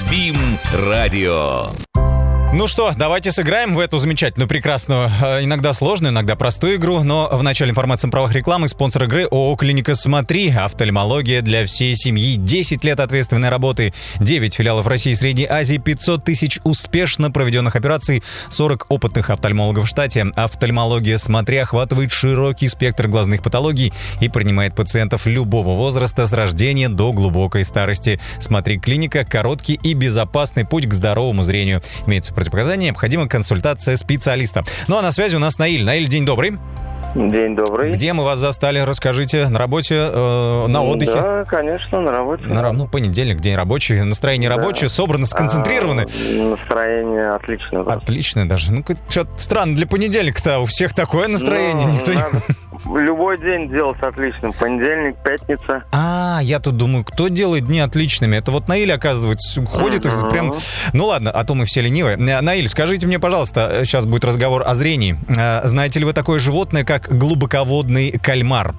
СБИМ радио. Ну что, давайте сыграем в эту замечательную, прекрасную, иногда сложную, иногда простую игру. Но в начале информации на правах рекламы. Спонсор игры ООО «Клиника Смотри». Офтальмология для всей семьи. 10 лет ответственной работы. 9 филиалов России и Средней Азии. 500 тысяч успешно проведенных операций. 40 опытных офтальмологов в штате. Офтальмология Смотри охватывает широкий спектр глазных патологий и принимает пациентов любого возраста с рождения до глубокой старости. Смотри Клиника. Короткий и безопасный путь к здоровому зрению. Имеются противопоказания, необходима консультация специалиста. Ну а на связи у нас Наиль. Наиль, день добрый. День добрый. Где мы вас застали? Расскажите. На работе, на отдыхе? Да, конечно, на работе. Понедельник, день рабочий. Настроение рабочее, собрано, сконцентрировано. Настроение отличное. Отличное даже. Ну-ка, что-то странно для понедельника-то. У всех такое настроение. Никто не... Любой день делать отличным. Понедельник, пятница. Я тут думаю, кто делает дни отличными? Это вот Наиль, оказывается, ходит прям... Ну ладно, а то мы все ленивые. Наиль, скажите мне, пожалуйста, сейчас будет разговор о зрении. Знаете ли вы такое животное, как глубоководный кальмар?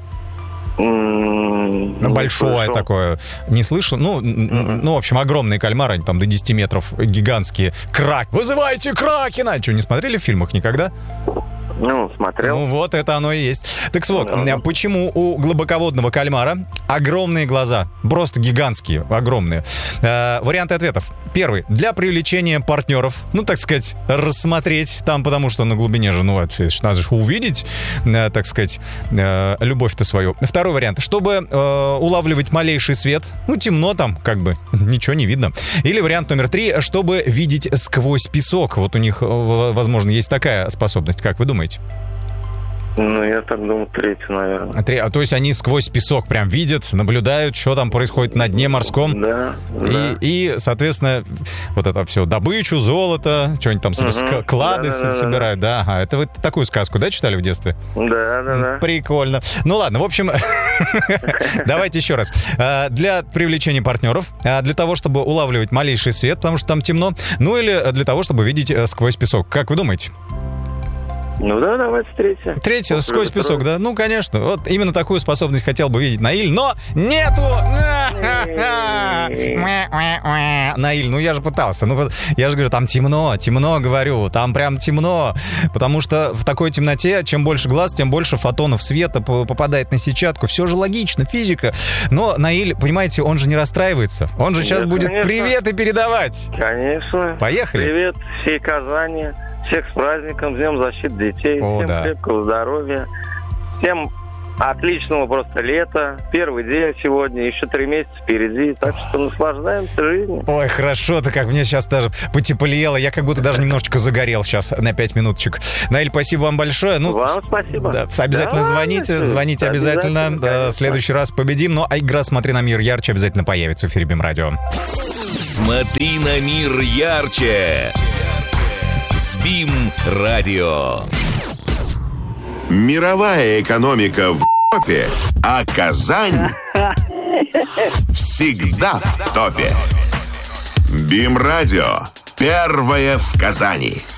Большое такое. Не слышал? Ну, в общем, огромные кальмары, они там до 10 метров, гигантские. Вызывайте кракена! Что, не смотрели в фильмах никогда? Смотрел. Ну, вот это оно и есть. Так вот, почему у глубоководного кальмара огромные глаза? Просто гигантские, огромные. Варианты ответов. Первый. Для привлечения партнеров. Ну, так сказать, рассмотреть там, потому что на глубине же, надо же увидеть, так сказать, любовь-то свою. Второй вариант. Чтобы улавливать малейший свет. Темно там, как бы, ничего не видно. Или вариант номер 3. Чтобы видеть сквозь песок. Вот у них, возможно, есть такая способность. Как вы думаете? Я так думаю, третий, наверное. То есть они сквозь песок прям видят, наблюдают, что там происходит на дне морском. Да. И, соответственно, вот это все, добычу, золото, что-нибудь там себе клады собирают. Да. Это вы такую сказку, да, читали в детстве? Да. Прикольно. Ну ладно, в общем, давайте еще раз. Для привлечения партнеров, для того, чтобы улавливать малейший свет, потому что там темно, ну или для того, чтобы видеть сквозь песок. Как вы думаете? Да, давайте третье. Третье, сквозь песок, да? Ну, конечно. Вот именно такую способность хотел бы видеть Наиль, но нету! Наиль, я же пытался. Я же говорю, там темно, говорю. Там прям темно. Потому что в такой темноте, чем больше глаз, тем больше фотонов света попадает на сетчатку. Все же логично, физика. Но Наиль, понимаете, он же не расстраивается. Он же сейчас будет приветы передавать. Конечно. Поехали. Привет всей Казани. Всех с праздником, с Днем защиты детей, всем крепкого здоровья, всем отличного просто лета, первый день сегодня, еще 3 месяца впереди, так что наслаждаемся жизнью. Ой, хорошо-то, как мне сейчас даже потеплело, я как будто даже немножечко загорел сейчас на 5 минуточек. Наиль, спасибо вам большое. Вам спасибо. Да, обязательно звоните обязательно, в следующий раз победим, а игра «Смотри на мир ярче» обязательно появится в эфире СБИМ радио. Смотри на мир ярче. СБИМ радио. Мировая экономика в топе, а Казань всегда в топе. СБИМ радио. Первое в Казани.